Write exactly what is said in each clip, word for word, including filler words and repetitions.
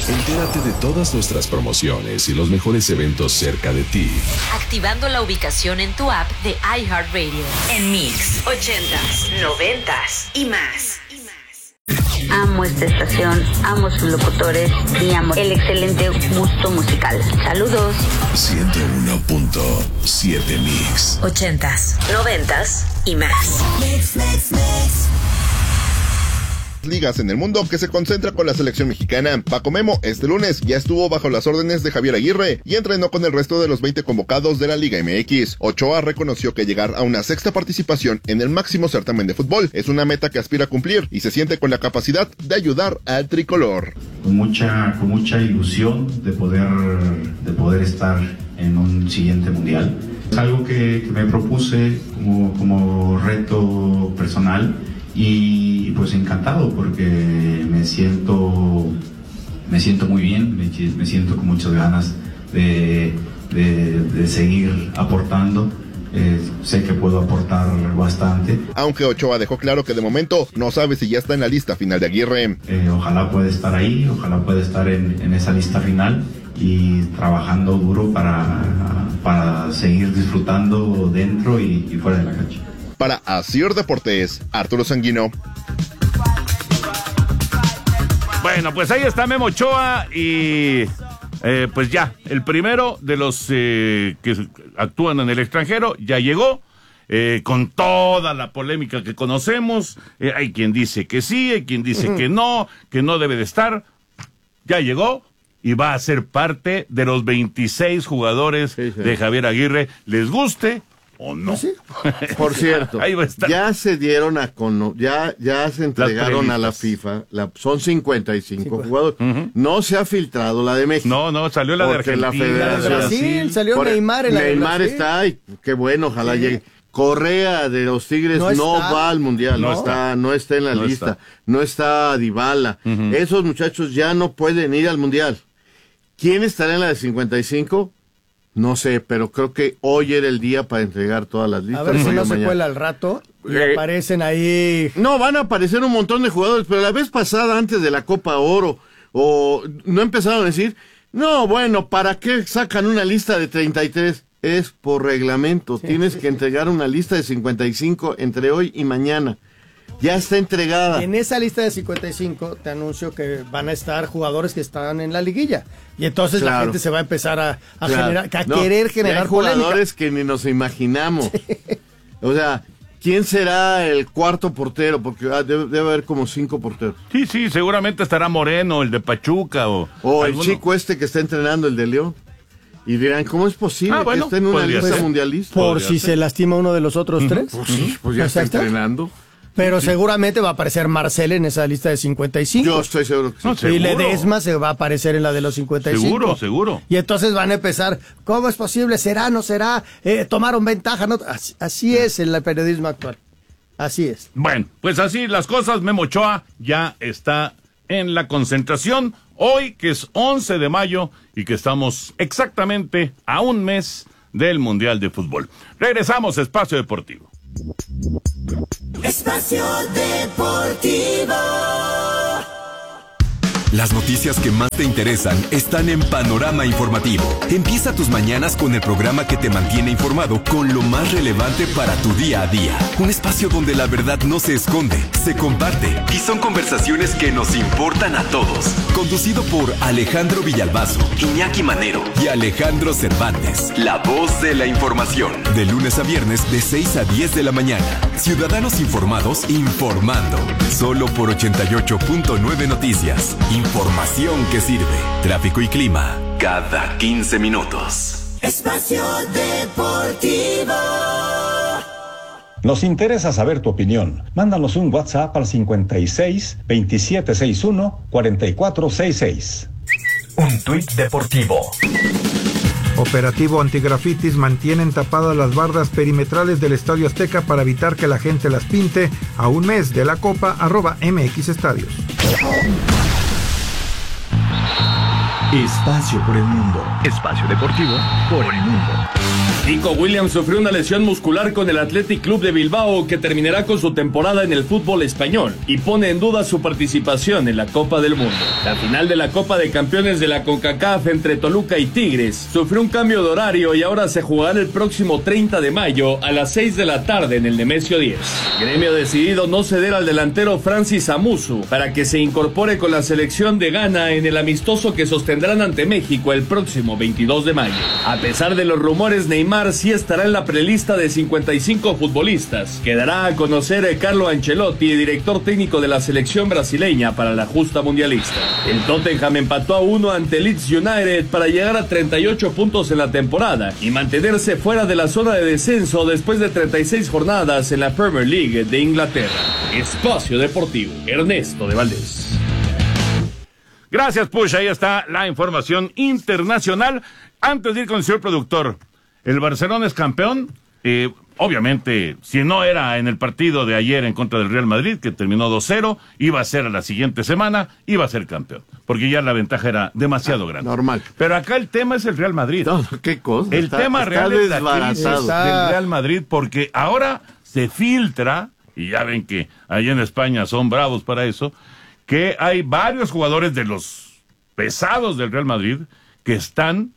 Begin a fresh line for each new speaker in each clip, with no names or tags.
Entérate de todas nuestras promociones y los mejores eventos cerca de ti,
activando la ubicación en tu app de iHeartRadio. En Mix, ochentas, noventas y más.
Amo esta estación, amo sus locutores y amo el excelente gusto musical. Saludos.
ciento uno punto siete Mix.
Ochentas, noventas y más.
Mix, mix, mix.
Ligas en el mundo que se concentra con la selección mexicana. Paco Memo este lunes ya estuvo bajo las órdenes de Javier Aguirre y entrenó con el resto de los veinte convocados de la Liga M X. Ochoa reconoció que llegar a una sexta participación en el máximo certamen de fútbol es una meta que aspira a cumplir y se siente con la capacidad de ayudar al tricolor.
Con mucha, con mucha ilusión de poder, de poder estar en un siguiente mundial. Es algo que, que me propuse como, como reto personal. Y pues encantado porque me siento me siento muy bien, me, me siento con muchas ganas de, de, de seguir aportando. Eh, sé que puedo aportar bastante.
Aunque Ochoa dejó claro que de momento no sabe si ya está en la lista final de Aguirre.
Eh, ojalá pueda estar ahí, ojalá pueda estar en, en esa lista final y trabajando duro para, para seguir disfrutando dentro y, y fuera de la cancha.
Para Asir Deportes, Arturo Sanguino.
Bueno, pues ahí está Memo Ochoa y eh, pues ya, el primero de los eh, que actúan en el extranjero ya llegó, eh, con toda la polémica que conocemos. Eh, hay quien dice que sí, hay quien dice que no, que no debe de estar. Ya llegó y va a ser parte de los veintiséis jugadores sí, sí. de Javier Aguirre, les guste o no.
¿Sí? Por cierto,
ahí va a estar.
Ya se dieron a cono, ya, ya se entregaron a la FIFA, la, son cincuenta y cinco sí, jugadores. Uh-huh. No se ha filtrado la de México.
No, no, salió la de Argentina.
La Federación.
La de Brasil, salió Por, Neymar en la
Neymar
de
está, y qué bueno, ojalá sí. llegue. Correa de los Tigres no, no va al Mundial, no, no está, no está en la no lista, está. no está Dybala. Uh-huh. Esos muchachos ya no pueden ir al Mundial. ¿Quién estará en la de cincuenta y cinco? No sé, pero creo que hoy era el día para entregar todas las listas.
A ver si no se cuela al rato y eh, aparecen ahí.
No, van a aparecer un montón de jugadores, pero la vez pasada, antes de la Copa Oro, o no empezaron a decir, no, bueno, ¿para qué sacan una lista de treinta y tres? Es por reglamento, sí, tienes sí, que sí. entregar una lista de cincuenta y cinco entre hoy y mañana. Ya está entregada.
En esa lista de cincuenta y cinco te anuncio que van a estar jugadores que están en la liguilla. Y entonces claro. la gente se va a empezar a, a, claro. generar, a no, querer generar polémica.
Jugadores que ni nos imaginamos. Sí. O sea, ¿quién será el cuarto portero? Porque ah, debe, debe haber como cinco porteros.
Sí, sí, seguramente estará Moreno, el de Pachuca. O,
o el chico este que está entrenando, el de León. Y dirán, ¿cómo es posible ah, bueno, que esté en una lista ser. mundialista?
Por si ser. se lastima uno de los otros uh-huh. tres.
Pues sí, pues ya está entrenando.
Pero sí. seguramente va a aparecer Marcel en esa lista de cincuenta y cinco.
Yo estoy seguro que sí.
No, y Ledesma se va a aparecer en la de los cincuenta y cinco.
Seguro, seguro.
Y entonces van a empezar, ¿cómo es posible? ¿Será, no será? Eh, ¿Tomaron ventaja? No? Así, así es el periodismo actual. Así es.
Bueno, pues así las cosas. Memo Ochoa ya está en la concentración. Hoy, que es once de mayo, y que estamos exactamente a un mes del Mundial de Fútbol. Regresamos a Espacio Deportivo.
Espacio Deportivo.
Las noticias que más te interesan están en Panorama Informativo. Empieza tus mañanas con el programa que te mantiene informado con lo más relevante para tu día a día. Un espacio donde la verdad no se esconde, se comparte y son conversaciones que nos importan a todos. Conducido por Alejandro Villalbazo, Iñaki Manero y Alejandro Cervantes. La voz de la información. De lunes a viernes de seis a diez de la mañana. Ciudadanos informados informando. Solo por ochenta y ocho punto nueve Noticias. Información que sirve. Tráfico y clima cada quince minutos.
Espacio Deportivo.
Nos interesa saber tu opinión. Mándanos un WhatsApp al cincuenta y seis, veintisiete sesenta y uno, cuarenta y cuatro sesenta y seis.
Un tuit deportivo.
Operativo antigrafitis, mantienen tapadas las bardas perimetrales del Estadio Azteca para evitar que la gente las pinte. A un mes de la Copa, arroba M X Estadios.
Espacio por el mundo. Espacio deportivo por el mundo.
Nico Williams sufrió una lesión muscular con el Athletic Club de Bilbao que terminará con su temporada en el fútbol español y pone en duda su participación en la Copa del Mundo. La final de la Copa de Campeones de la CONCACAF entre Toluca y Tigres sufrió un cambio de horario y ahora se jugará el próximo treinta de mayo a las seis de la tarde en el Nemesio diez. Gremio decidido no ceder al delantero Francis Amusu para que se incorpore con la selección de Ghana en el amistoso que sostendrán ante México el próximo veintidós de mayo. A pesar de los rumores, Neymar sí estará en la prelista de cincuenta y cinco futbolistas. Quedará a conocer a Carlo Ancelotti, director técnico de la selección brasileña para la justa mundialista. El Tottenham empató a uno ante Leeds United para llegar a treinta y ocho puntos en la temporada y mantenerse fuera de la zona de descenso después de treinta y seis jornadas en la Premier League de Inglaterra. Espacio Deportivo, Ernesto de Valdés.
Gracias, Push. Ahí está la información internacional. Antes de ir con el señor productor, el Barcelona es campeón. Eh, obviamente, si no era en el partido de ayer en contra del Real Madrid, que terminó dos cero, iba a ser la siguiente semana, iba a ser campeón. Porque ya la ventaja era demasiado grande.
Normal.
Pero acá el tema es el Real Madrid.
No, ¿qué cosa?
El
está,
tema
está
real es la crisis
está...
del Real Madrid, porque ahora se filtra, y ya ven que allá en España son bravos para eso, que hay varios jugadores de los pesados del Real Madrid que están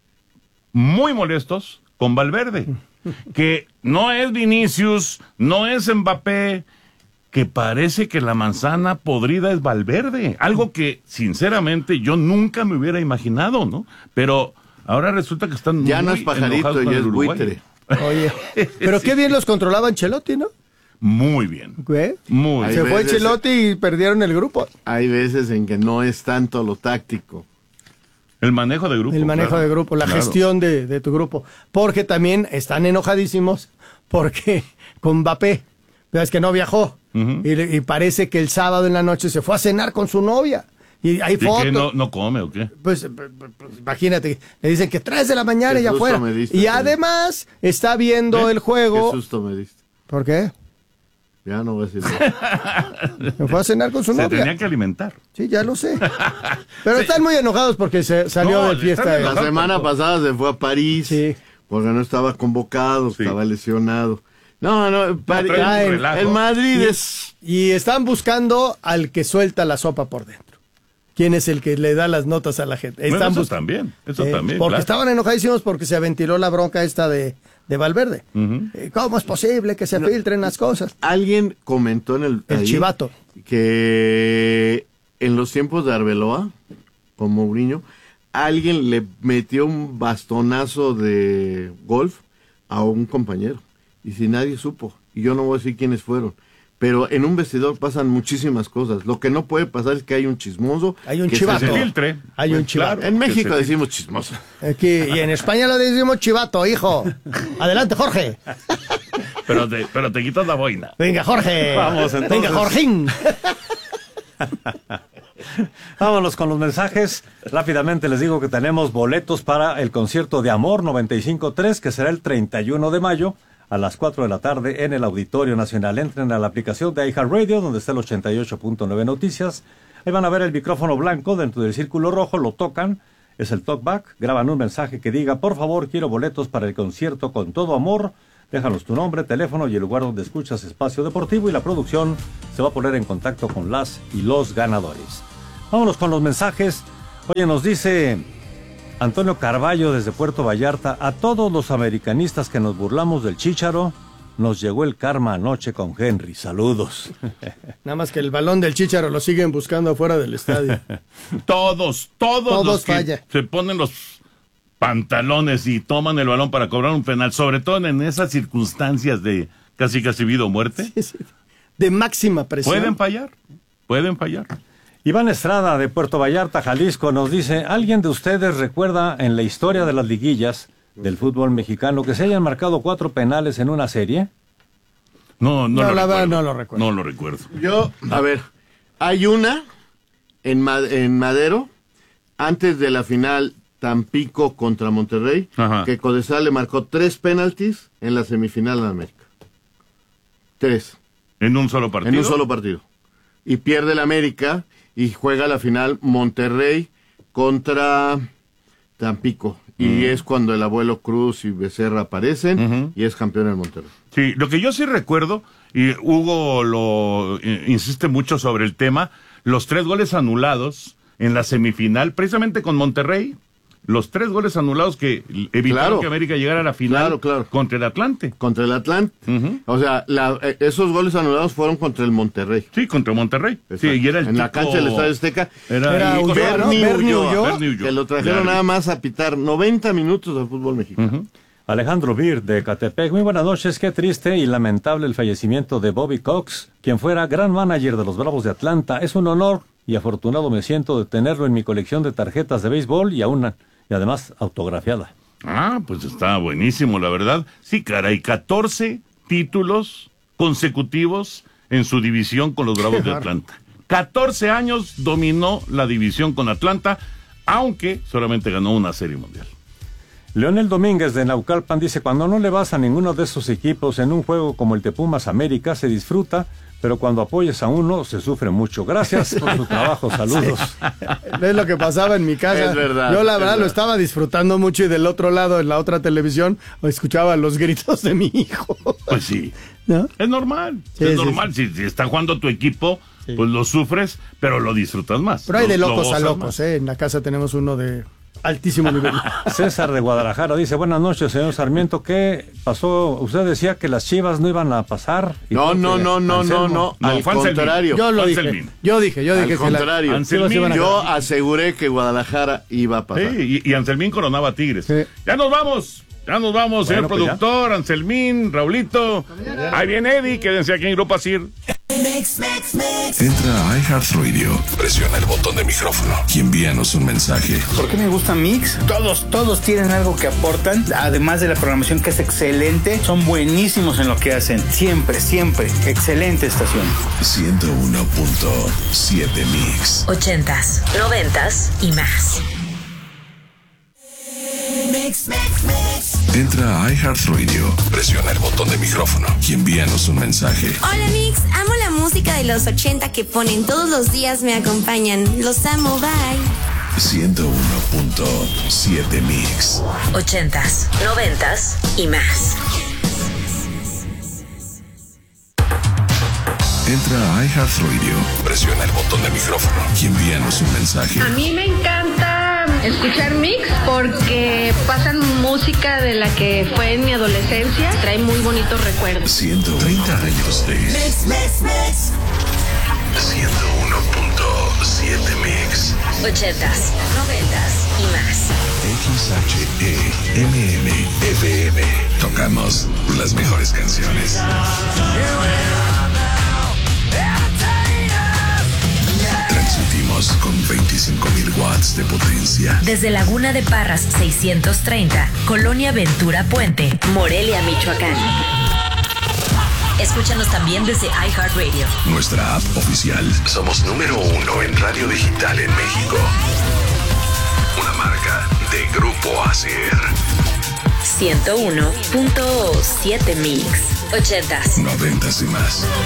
muy molestos con Valverde, que no es Vinicius, no es Mbappé, que parece que la manzana podrida es Valverde, algo que sinceramente yo nunca me hubiera imaginado, ¿no? Pero ahora resulta que están
ya
muy
no es pajarito, ya es buitre.
Oye, pero qué bien los controlaba Ancelotti, ¿no?
Muy bien.
¿Qué?
Muy
Se
bien.
fue Ancelotti y perdieron el grupo.
Hay veces en que no es tanto lo táctico.
El manejo de grupo.
El manejo
claro,
de grupo, la
claro.
gestión de, de tu grupo. Porque también están enojadísimos porque con Mbappé, es que no viajó. Uh-huh. y, y parece que el sábado en la noche se fue a cenar con su novia. Y hay
¿Y
fotos.
que no, no come o qué?
Pues, pues, pues imagínate, le dicen que tres de la mañana y afuera.
Diste,
y
sí.
además está viendo
¿Eh?
el juego.
Qué susto me diste.
¿Por qué?
Ya no voy a decir nada.
Me fue a cenar con su
se
novia.
Se tenía que alimentar.
Sí, ya lo sé. Pero sí. Están muy enojados porque se salió
no,
de fiesta.
La semana pasada se fue a París.
Sí.
Porque no estaba convocado, sí. Estaba lesionado. No, no, París,
no
ah, el, el Madrid
y,
es...
Y están buscando al que suelta la sopa por dentro. ¿Quién es el que le da las notas a la gente?
Bueno,
están
eso
bus...
también, eso
eh,
también.
Porque
claro.
estaban enojadísimos porque se ventiló la bronca esta de, de Valverde.
Uh-huh.
eh, ¿Cómo es posible que se
no,
filtren las cosas?
Alguien comentó en el...
El
ahí,
chivato.
Que en los tiempos de Arbeloa, con Mourinho, alguien le metió un bastonazo de golf a un compañero. Y si nadie supo. Y yo no voy a decir quiénes fueron. Pero en un vestidor pasan muchísimas cosas. Lo que no puede pasar es que hay un chismoso.
Hay un
que
chivato.
Se filtre.
Hay
pues
un chivato.
Claro, en México decimos chismoso.
Aquí, y en España lo decimos chivato, hijo. Adelante, Jorge.
Pero te, pero te quitas la boina.
Venga, Jorge.
Vamos, entonces.
Venga, Jorgín.
Vámonos con los mensajes. Rápidamente les digo que tenemos boletos para el concierto de Amor noventa y cinco punto tres, que será el treinta y uno de mayo a las cuatro de la tarde en el Auditorio Nacional. Entren a la aplicación de iHeartRadio, donde está el ochenta y ocho punto nueve Noticias. Ahí van a ver el micrófono blanco dentro del círculo rojo, lo tocan, es el talkback, graban un mensaje que diga, por favor, quiero boletos para el concierto con todo amor. Déjanos tu nombre, teléfono y el lugar donde escuchas Espacio Deportivo y la producción se va a poner en contacto con las y los ganadores. Vámonos con los mensajes. Oye, nos dice Antonio Carballo desde Puerto Vallarta, a todos los americanistas que nos burlamos del Chícharo, nos llegó el karma anoche con Henry. Saludos.
Nada más que el balón del Chícharo lo siguen buscando afuera del estadio.
Todos, todos,
Todos
los que
falla.
se ponen los pantalones y toman el balón para cobrar un penal, sobre todo en esas circunstancias de casi casi vida o muerte.
Sí, sí. De máxima presión.
Pueden fallar, pueden fallar.
Iván Estrada de Puerto Vallarta, Jalisco, nos dice, ¿alguien de ustedes recuerda en la historia de las liguillas del fútbol mexicano que se hayan marcado cuatro penales en una serie?
No, no,
No,
lo
la verdad
recuerdo.
no lo recuerdo.
No lo recuerdo.
Yo, a ver, hay una en, Ma- en Madero, antes de la final Tampico contra Monterrey,
Ajá.
que Codesal le marcó tres penaltis en la semifinal de América. Tres.
¿En un solo partido?
En un solo partido. Y pierde el América y juega la final Monterrey contra Tampico. y uh-huh. es cuando el abuelo Cruz y Becerra aparecen uh-huh. y es campeón en Monterrey.
Sí, lo que yo sí recuerdo, y Hugo lo eh, insiste mucho sobre el tema, los tres goles anulados en la semifinal, precisamente con Monterrey, los tres goles anulados que evitaron claro, que América llegara a la final
claro, claro.
contra el Atlante.
Contra el Atlante. Uh-huh. O sea, la, esos goles anulados fueron contra el Monterrey.
Sí, contra Monterrey. Sí, y era el
en
tipo...
la cancha del Estadio Azteca.
Era,
era
y...
Bernie, ¿no? Bernie Ulloa,
Bernie Ulloa.
Que lo trajeron claro. nada más a pitar noventa minutos del fútbol mexicano. Uh-huh.
Alejandro Bir, de Catepec. Muy buenas noches. Qué triste y lamentable el fallecimiento de Bobby Cox, quien fuera gran manager de los Bravos de Atlanta. Es un honor y afortunado me siento de tenerlo en mi colección de tarjetas de béisbol y aún y además autografiada.
Ah, pues está buenísimo, la verdad. Sí, caray, catorce títulos consecutivos en su división con los Bravos de Atlanta. catorce años dominó la división con Atlanta, aunque solamente ganó una serie mundial.
Leonel Domínguez de Naucalpan dice, cuando no le vas a ninguno de esos equipos en un juego como el de Pumas América se disfruta, pero cuando apoyes a uno se sufre mucho. Gracias por su trabajo, saludos.
Sí. Es lo que pasaba en mi casa.
Es verdad.
Yo la verdad
verdad.
lo estaba disfrutando mucho y del otro lado, en la otra televisión, escuchaba los gritos de mi hijo.
Pues sí.
¿No?
Es normal.
Sí,
es
sí,
normal.
Sí.
Si, si está jugando tu equipo, sí. pues lo sufres, pero lo disfrutas más.
Pero hay de locos
lo
a locos,
más.
¿eh? En la casa tenemos uno de altísimo nivel.
César de Guadalajara dice, buenas noches, señor Sarmiento, ¿qué pasó? Usted decía que las Chivas no iban a pasar. Y
no, no, no, no,
Anselmo...
no, no, al contrario.
Yo lo dije, yo dije, yo dije
al contrario.
que la...
yo aseguré que Guadalajara iba a pasar.
Sí, y, y Anselmín coronaba a Tigres. Sí. Ya nos vamos. Ya nos vamos, bueno, señor pues productor, ya. Anselmín, Raulito. Ahí viene Eddie, quédense aquí en Grupo Asir.
Mix, mix, mix.
Entra a iHeartRadio, presiona el botón de micrófono y envíanos un mensaje.
¿Por qué me gusta Mix? Todos, todos tienen algo que aportan, además de la programación que es excelente, son buenísimos en lo que hacen. Siempre, siempre, excelente estación.
ciento uno punto siete Mix.
Ochentas, noventas y más.
Mix, mix, mix.
Entra a iHeartRadio, presiona el botón de micrófono y envíanos un mensaje.
Hola Mix, amo la música de los ochenta que ponen todos los días, me acompañan. Los amo, bye.
ciento uno punto siete Mix.
Ochentas, noventas y más.
Entra a iHeartRadio, presiona el botón de micrófono y envíanos un mensaje.
A mí me encanta escuchar Mix porque pasan música de la que fue en mi adolescencia, trae muy bonitos recuerdos.
ciento treinta años de
Mix, mix, mix.
ciento uno punto siete Mix.
Ochentas, noventas y más.
X H E M M F M. Tocamos las mejores canciones. Transmitimos con veinticinco mil watts de potencia.
Desde Laguna de Parras seiscientos treinta, Colonia Ventura Puente, Morelia, Michoacán. Escúchanos también desde iHeartRadio.
Nuestra app oficial. Somos número uno en radio digital en México. Una marca de Grupo Asir.
ciento uno punto siete Mix. Ochentas.
Noventas y más.